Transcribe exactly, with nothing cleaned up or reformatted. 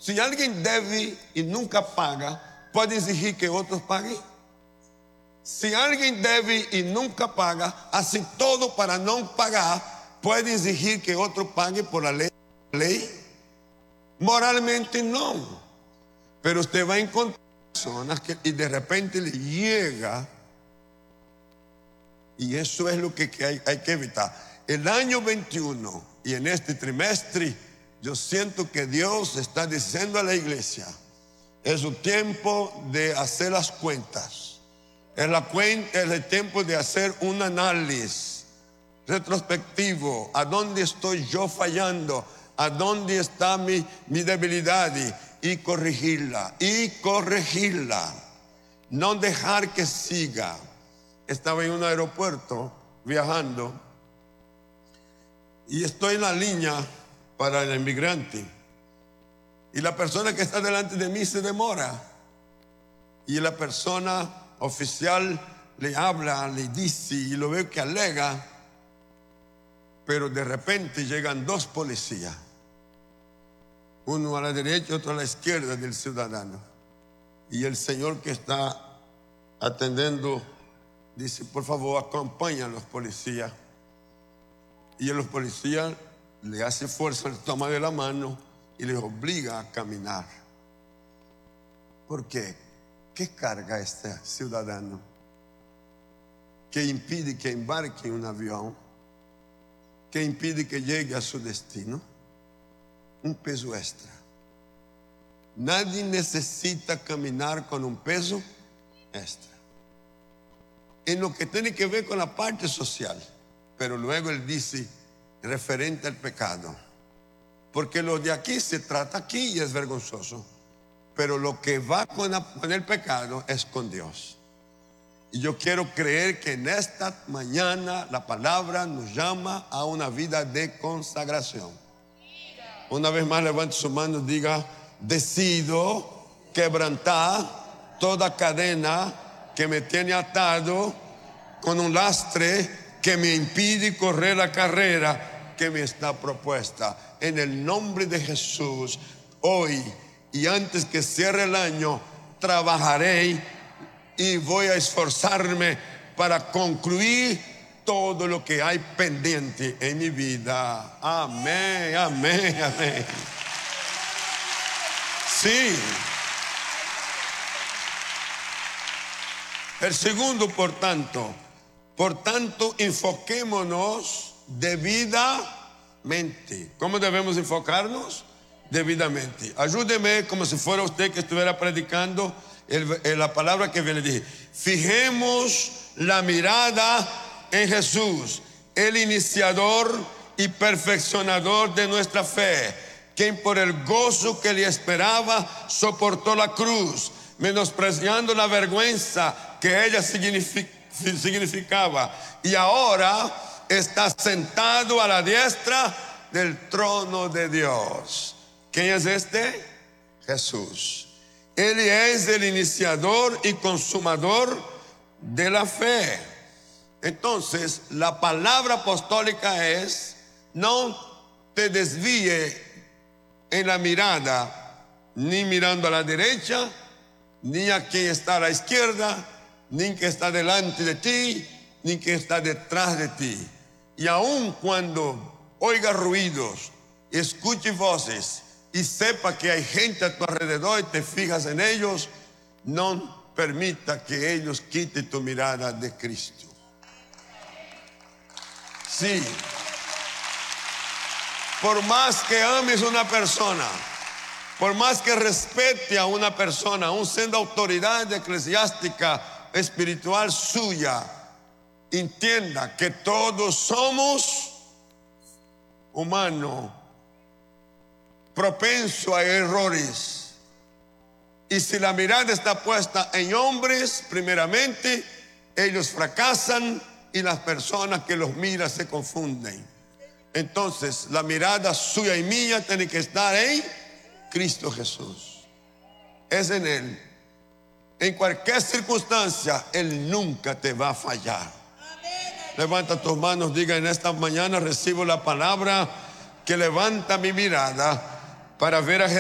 Si alguien debe y nunca paga, ¿puede exigir que otros paguen? Si alguien debe y nunca paga, hace todo para no pagar, ¿puede exigir que otro pague por la ley? ley? Moralmente no. Pero usted va a encontrar personas que y de repente le llega, y eso es lo que, que hay, hay que evitar. El año veintiuno y en este trimestre, yo siento que Dios está diciendo a la iglesia: es un tiempo de hacer las cuentas. Es, la cuenta, es el tiempo de hacer un análisis retrospectivo. ¿A dónde estoy yo fallando? ¿A dónde está mi, mi debilidad? Y corregirla, y corregirla. No dejar que siga. Estaba en un aeropuerto viajando y estoy en la línea para el inmigrante. Y la persona que está delante de mí se demora. Y la persona oficial le habla, le dice, y lo veo que alega. Pero de repente llegan dos policías, uno a la derecha y otro a la izquierda del ciudadano. Y el señor que está atendiendo dice: por favor, acompaña a los policías. Y a los policías le hace fuerza, le toma de la mano y les obliga a caminar. ¿Por qué? ¿Qué carga este ciudadano que impide que embarque en un avión, que impide que llegue a su destino? Un peso extra. Nadie necesita caminar con un peso extra en lo que tiene que ver con la parte social. Pero luego él dice referente al pecado, porque lo de aquí se trata aquí y es vergonzoso, pero lo que va con, la, con el pecado es con Dios. Y yo quiero creer que en esta mañana la palabra nos llama a una vida de consagración. Una vez más levante su mano y diga: decido quebrantar toda cadena que me tiene atado con un lastre que me impide correr la carrera que me está propuesta. En el nombre de Jesús, hoy y antes que cierre el año, trabajaré y voy a esforzarme para concluir todo lo que hay pendiente en mi vida. Amén, amén, amén. Sí. El segundo, por tanto, por tanto, enfoquémonos debidamente. ¿Cómo debemos enfocarnos? Debidamente. Ayúdeme como si fuera usted que estuviera predicando el, el, la palabra que le dije. Fijemos la mirada en Jesús, el iniciador y perfeccionador de nuestra fe, quien por el gozo que le esperaba soportó la cruz, menospreciando la vergüenza que ella significaba, y ahora está sentado a la diestra del trono de Dios. ¿Quién es este? Jesús. Él es el iniciador y consumador de la fe. Entonces, la palabra apostólica es: no te desvíe en la mirada, ni mirando a la derecha, ni a quien está a la izquierda, ni que está delante de ti, ni que está detrás de ti. Y aun cuando oiga ruidos, escuche voces y sepa que hay gente a tu alrededor y te fijas en ellos, no permita que ellos quiten tu mirada de Cristo. Sí. Por más que ames a una persona, por más que respete a una persona, aún siendo autoridad eclesiástica, espiritual suya, entienda que todos somos humanos, propensos a errores. Y si la mirada está puesta en hombres, primeramente, ellos fracasan y las personas que los miran se confunden. Entonces, la mirada suya y mía tiene que estar en Cristo Jesús. Es en Él. En cualquier circunstancia, Él nunca te va a fallar. Amén. Levanta tus manos, diga: en esta mañana recibo la palabra que levanta mi mirada para ver a Jesús.